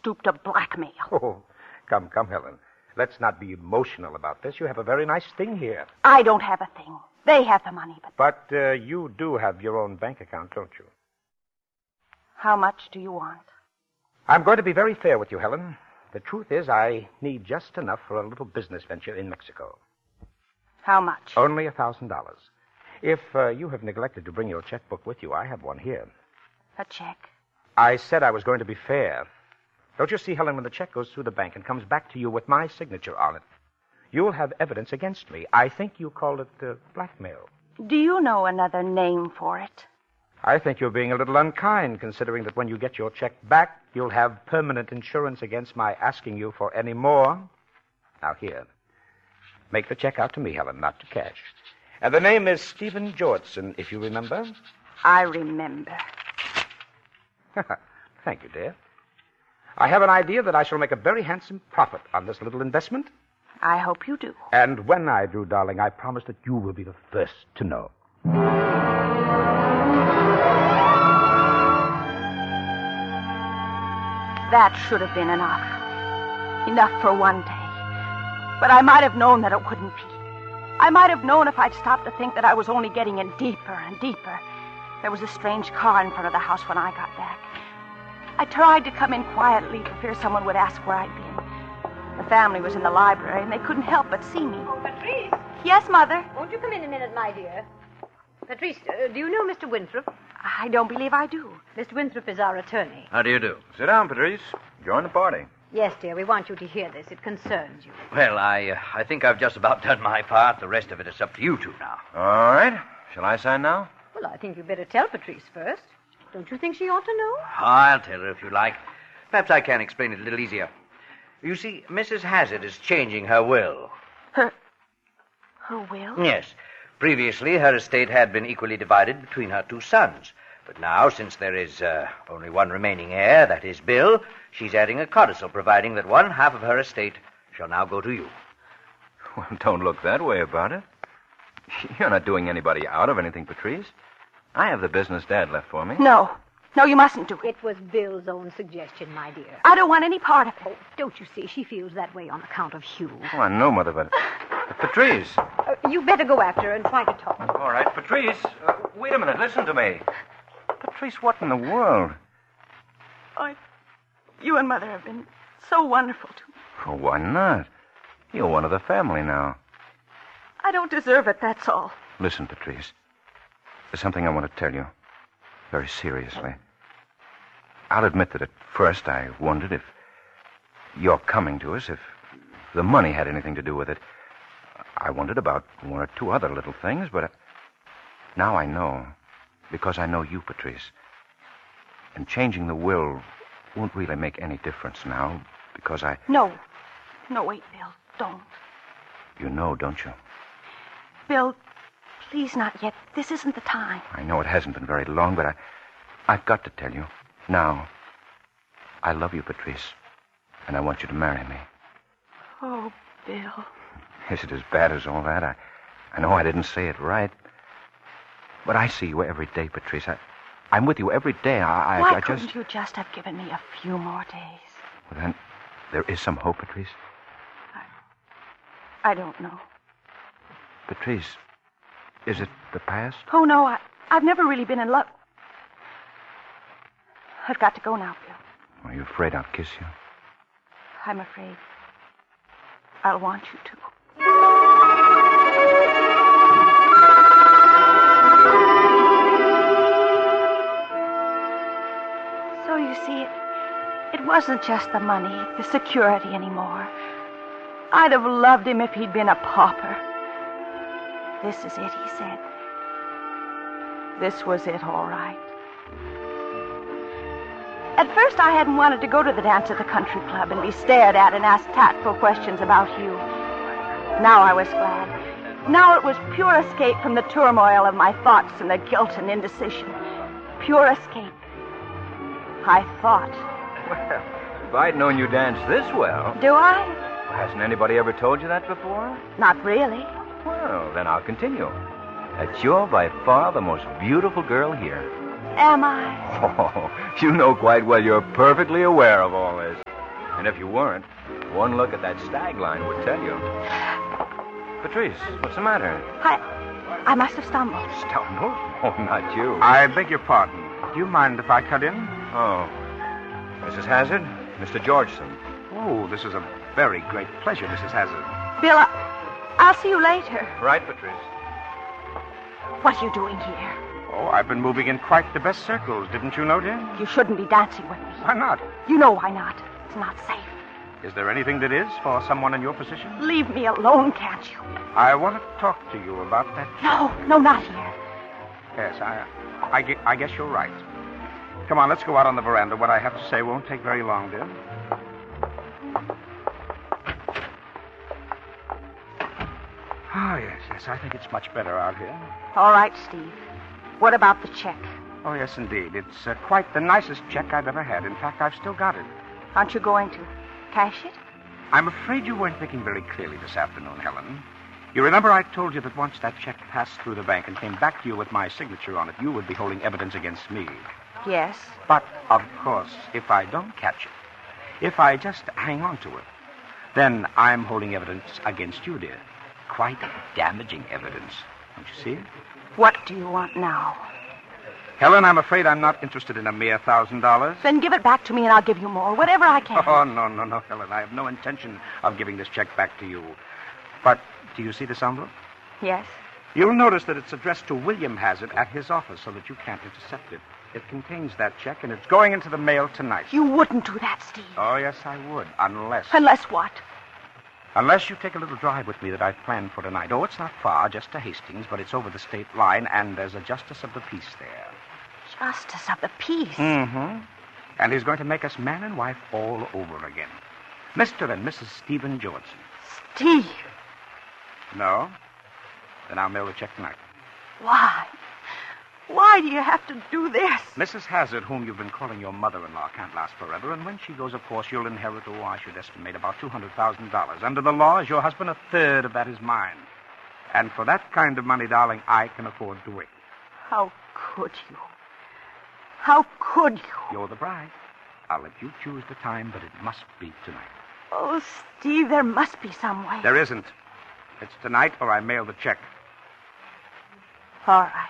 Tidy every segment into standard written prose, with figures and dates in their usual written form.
stoop to blackmail. Oh, come, Helen. Let's not be emotional about this. You have a very nice thing here. I don't have a thing. They have the money, But you do have your own bank account, don't you? How much do you want? I'm going to be very fair with you, Helen. The truth is, I need just enough for a little business venture in Mexico. How much? Only $1,000. If you have neglected to bring your checkbook with you, I have one here. A check? I said I was going to be fair. Don't you see, Helen, when the check goes through the bank and comes back to you with my signature on it, you'll have evidence against me. I think you called it blackmail. Do you know another name for it? I think you're being a little unkind, considering that when you get your check back, you'll have permanent insurance against my asking you for any more. Now, here. Make the check out to me, Helen, not to cash. And the name is Stephen Jortson, if you remember. I remember. Thank you, dear. I have an idea that I shall make a very handsome profit on this little investment. I hope you do. And when I do, darling, I promise that you will be the first to know. That should have been enough. Enough for one day. But I might have known that it wouldn't be. I might have known if I'd stopped to think that I was only getting in deeper and deeper. There was a strange car in front of the house when I got back. I tried to come in quietly for fear someone would ask where I'd been. The family was in the library, and they couldn't help but see me. Oh, Patrice. Yes, Mother? Won't you come in a minute, my dear? Patrice, do you know Mr. Winthrop? I don't believe I do. Mr. Winthrop is our attorney. How do you do? Sit down, Patrice. Join the party. Yes, dear, we want you to hear this. It concerns you. Well, I think I've just about done my part. The rest of it is up to you two now. All right. Shall I sign now? Well, I think you'd better tell Patrice first. Don't you think she ought to know? I'll tell her if you like. Perhaps I can explain it a little easier. You see, Mrs. Hazard is changing her will. Her will? Yes. Previously, her estate had been equally divided between her two sons. But now, since there is only one remaining heir, that is Bill, she's adding a codicil providing that one half of her estate shall now go to you. Well, don't look that way about it. You're not doing anybody out of anything, Patrice. I have the business Dad left for me. No, you mustn't do it. It was Bill's own suggestion, my dear. I don't want any part of it. Oh, don't you see? She feels that way on account of Hugh. Oh, I know, Mother, but Patrice. You better go after her and try to talk. All right, Patrice. Wait a minute. Listen to me. Patrice, what in the world? You and Mother have been so wonderful to me. Well, why not? You're one of the family now. I don't deserve it, that's all. Listen, Patrice. There's something I want to tell you. Very seriously. I'll admit that at first I wondered if your coming to us, if the money had anything to do with it. I wondered about one or two other little things, but now I know. Because I know you, Patrice. And changing the will won't really make any difference now, because I... No, wait, Bill, don't. You know, don't you? Bill, please not yet. This isn't the time. I know it hasn't been very long, but I've got to tell you. Now, I love you, Patrice, and I want you to marry me. Oh, Bill. Is it as bad as all that? I know I didn't say it right. But I see you every day, Patrice. I'm with you every day. Why couldn't you just have given me a few more days? Well, then, there is some hope, Patrice. I don't know. Patrice, is it the past? Oh, no, I've never really been in love. I've got to go now, Bill. Are you afraid I'll kiss you? I'm afraid I'll want you to. So you see, it wasn't just the money, the security anymore. I'd have loved him if he'd been a pauper. This is it, he said. This was it, all right. At first, I hadn't wanted to go to the dance at the country club and be stared at and asked tactful questions about Hugh. Now I was glad. Now it was pure escape from the turmoil of my thoughts and the guilt and indecision. Pure escape. I thought. Well, if I'd known you danced this well... Do I? Hasn't anybody ever told you that before? Not really. Well, then I'll continue. That you're by far the most beautiful girl here. Am I? Oh, you know quite well you're perfectly aware of all this. And if you weren't, one look at that stag line would tell you. Patrice, what's the matter? I must have stumbled. Stumbled? Oh, not you. I beg your pardon. Do you mind if I cut in? Oh. Mrs. Hazard? Mr. Georgeson. Oh, this is a very great pleasure, Mrs. Hazard. Bill, I'll see you later. Right, Patrice. What are you doing here? Oh, I've been moving in quite the best circles, didn't you know, dear? You shouldn't be dancing with me. Why not? You know why not. It's not safe. Is there anything that is for someone in your position? Leave me alone, can't you? I want to talk to you about that. No, not here. Yes, I guess you're right. Come on, let's go out on the veranda. What I have to say won't take very long, dear. Oh, yes, I think it's much better out here. All right, Steve. What about the check? Oh, yes, indeed. It's quite the nicest check I've ever had. In fact, I've still got it. Aren't you going to cash it? I'm afraid you weren't thinking very clearly this afternoon, Helen. You remember I told you that once that check passed through the bank and came back to you with my signature on it, you would be holding evidence against me. Yes. But, of course, if I don't catch it, if I just hang on to it, then I'm holding evidence against you, dear. Quite damaging evidence. Don't you see? What do you want now? Helen, I'm afraid I'm not interested in a mere $1,000. Then give it back to me and I'll give you more, whatever I can. Oh, no, Helen. I have no intention of giving this check back to you. But do you see this envelope? Yes. You'll notice that it's addressed to William Hazard at his office so that you can't intercept it. It contains that check, and it's going into the mail tonight. You wouldn't do that, Steve. Oh, yes, I would, unless... Unless what? Unless you take a little drive with me that I've planned for tonight. Oh, it's not far, just to Hastings, but it's over the state line, and there's a justice of the peace there. Justice of the peace? Mm-hmm. And he's going to make us man and wife all over again. Mr. and Mrs. Stephen Georgeson. Steve! No? Then I'll mail the check tonight. Why? Why do you have to do this? Mrs. Hazard, whom you've been calling your mother-in-law, can't last forever, and when she goes, of course, you'll inherit, I should estimate, about $200,000. Under the law, as your husband, a third of that is mine. And for that kind of money, darling, I can afford to wait. How could you? How could you? You're the bride. I'll let you choose the time, but it must be tonight. Oh, Steve, there must be some way. There isn't. It's tonight or I mail the check. All right.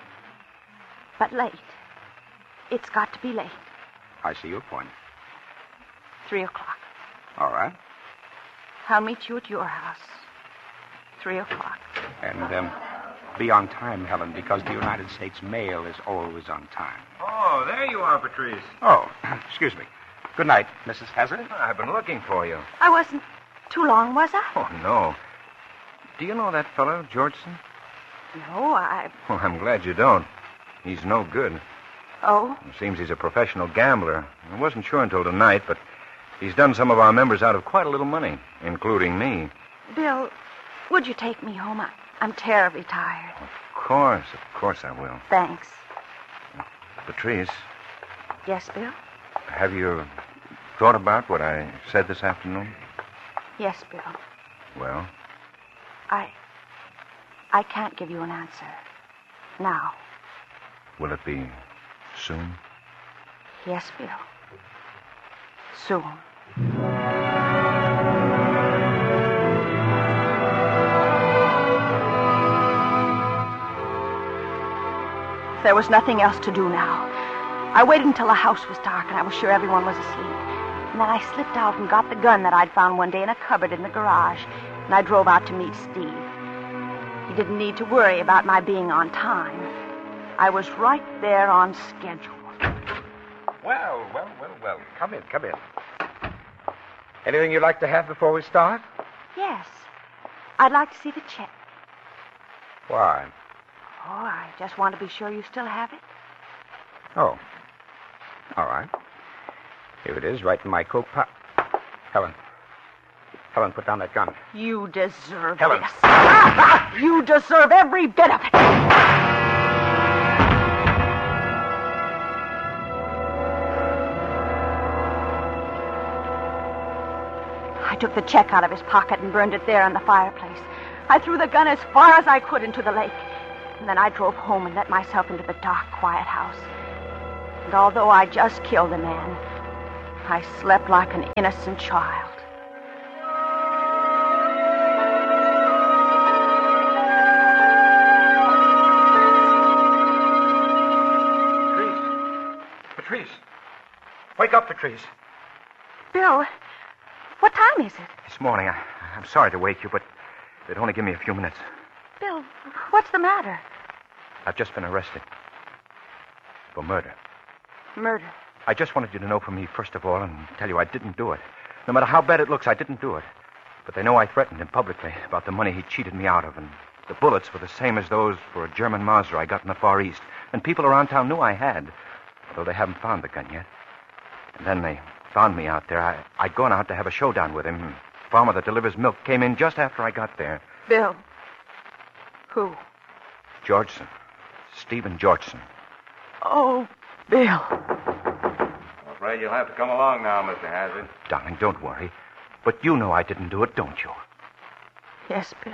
But late. It's got to be late. I see your point. 3:00. All right. I'll meet you at your house. 3:00. And be on time, Helen, because the United States mail is always on time. Oh, there you are, Patrice. Oh, excuse me. Good night, Mrs. Hazard. I've been looking for you. I wasn't too long, was I? Oh, no. Do you know that fellow, Georgeson? No, Well, I'm glad you don't. He's no good. Oh? It seems he's a professional gambler. I wasn't sure until tonight, but he's done some of our members out of quite a little money, including me. Bill, would you take me home? I'm terribly tired. Of course I will. Thanks. Patrice, Yes, Bill? have you thought about what I said this afternoon? Yes, Bill. Well? I can't give you an answer. Now. Will it be soon? Yes, Bill. Soon. There was nothing else to do now. I waited until the house was dark and I was sure everyone was asleep. And then I slipped out and got the gun that I'd found one day in a cupboard in the garage. And I drove out to meet Steve. He didn't need to worry about my being on time. I was right there on schedule. Well. Come in. Anything you'd like to have before we start? Yes. I'd like to see the check. Why? Oh, I just want to be sure you still have it. Oh. All right. Here it is, right in my coat pocket. Helen, put down that gun. You deserve Helen. this. You deserve every bit of it. I took the check out of his pocket and burned it there on the fireplace. I threw the gun as far as I could into the lake. And then I drove home and let myself into the dark, quiet house. And although I just killed a man, I slept like an innocent child. Patrice! Wake up, Patrice. Bill, what time is it? This morning, I'm sorry to wake you, but they'd only give me a few minutes. Bill, what's the matter? I've just been arrested. For murder. Murder. I just wanted you to know from me, first of all, and tell you I didn't do it. No matter how bad it looks, I didn't do it. But they know I threatened him publicly about the money he cheated me out of, and the bullets were the same as those for a German Mauser I got in the Far East. And people around town knew I had, although they haven't found the gun yet. And then they found me out there. I'd gone out to have a showdown with him. The farmer that delivers milk came in just after I got there. Bill. Who? Georgeson. Stephen Georgeson. Oh, Bill. I'm afraid you'll have to come along now, Mr. Hazard. Darling, don't worry. But you know I didn't do it, don't you? Yes, Bill.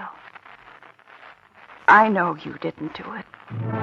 I know you didn't do it.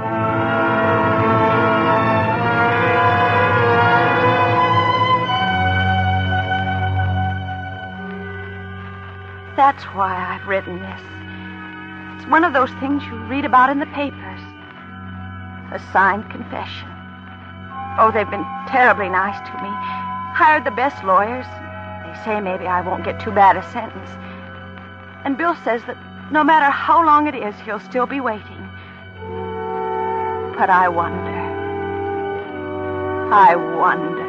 That's why I've written this. It's one of those things you read about in the papers. A signed confession. Oh, they've been terribly nice to me. Hired the best lawyers. They say maybe I won't get too bad a sentence. And Bill says that no matter how long it is, he'll still be waiting. But I wonder.